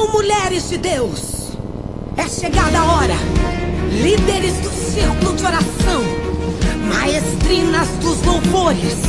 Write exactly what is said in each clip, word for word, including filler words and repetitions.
Atenção, mulheres de Deus! É chegada a hora! Líderes do círculo de oração, maestrinas dos louvores.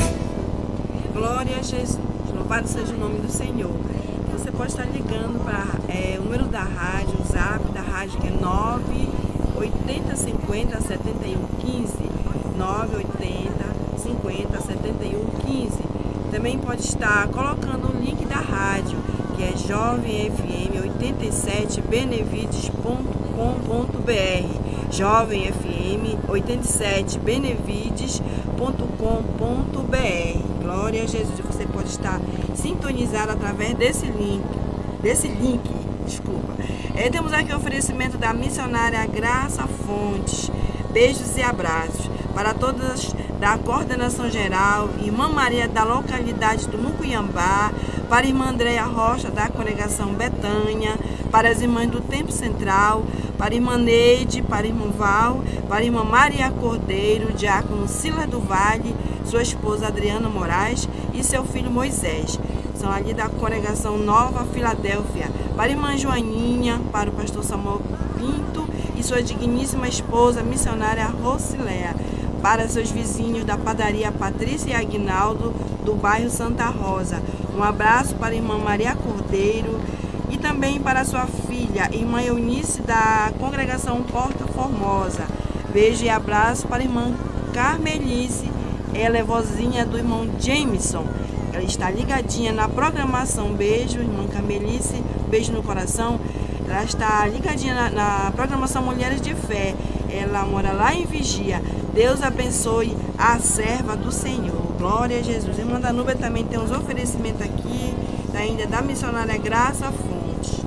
Glória a Jesus, louvado seja o nome do Senhor. Você pode estar ligando para é, o número da rádio, o zap da rádio, que é nove oitenta, cinquenta, setenta e um, quinze, nove oitenta, cinquenta, setenta e um, quinze. Também pode estar colocando o link da rádio, que é jovem f m oitenta e sete benevides ponto com ponto b r, jovem f m oitenta e sete benevides ponto com ponto b r. Glória a Jesus. Você pode estar sintonizado através desse link, desse link, desculpa. É, temos aqui o oferecimento da missionária Graça Fontes. Beijos e abraços para todas da coordenação geral, irmã Maria da localidade do Mucuyambá, para a irmã Andréia Rocha da congregação Betânia, para as irmãs do Tempo Central, para a irmã Neide, para a irmã Val, para a irmã Maria Cordeiro, diácono Silas do Vale, sua esposa Adriana Moraes e seu filho Moisés. São ali da congregação Nova Filadélfia, para a irmã Joaninha, para o pastor Samuel Pinto e sua digníssima esposa missionária Rosiléa, para seus vizinhos da padaria Patrícia e Aguinaldo, do bairro Santa Rosa. Um abraço para a irmã Maria Cordeiro e também para sua filha, irmã Eunice, da congregação Porta Formosa. Beijo e abraço para a irmã Carmelice, ela é vozinha do irmão Jameson. Ela está ligadinha na programação. Beijo, irmã Carmelice, beijo no coração. Ela está ligadinha na, na programação Mulheres de Fé. Ela mora lá em Vigia. Deus abençoe a serva do Senhor. Glória a Jesus. Irmã Danúbia também tem uns oferecimentos aqui, ainda da missionária Graça Fonte.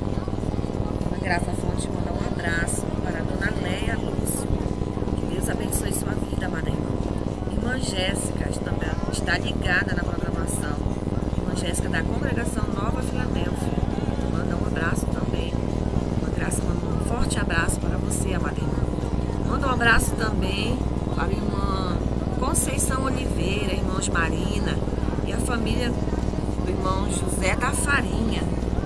A Graça Fonte manda um abraço para a dona Leia Lúcio. Que Deus abençoe sua vida, amada irmã. Irmã Jéssica também está ligada na programação. Irmã Jéssica da congregação Nova Filadélfia. Manda um abraço também. Uma Graça manda um forte abraço para você, amada irmã. Manda um abraço também para a irmã Conceição Oliveira, irmãos Marina e a família do irmão José da Farinha.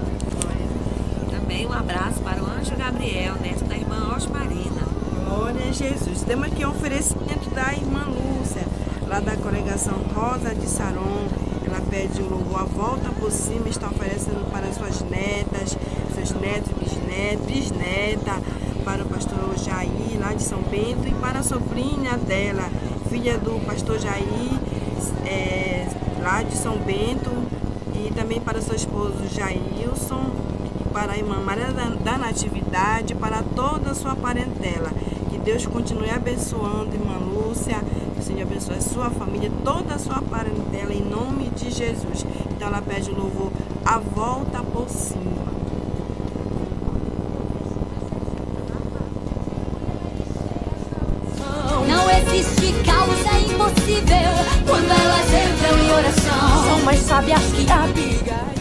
E também um abraço para o Anjo Gabriel, neto da irmã Osmarina. Glória a Jesus. Temos aqui um oferecimento da irmã Lúcia, lá da congregação Rosa de Saron. Ela pede o louvor a volta por cima, está oferecendo para suas netas, seus netos, bisnetos, bisneta, para o pastor Jair, lá de São Bento, e para a sobrinha dela, filha do pastor Jair, é, lá de São Bento, e também para seu esposo Jailson, e para a irmã Maria da Natividade, para toda a sua parentela. Que Deus continue abençoando, irmã Lúcia, que o Senhor abençoe a sua família, toda a sua parentela, em nome de Jesus. Então ela pede o louvor a volta por cima. Não existe causa impossível quando elas entram em oração. São mais sábias que a Abigail.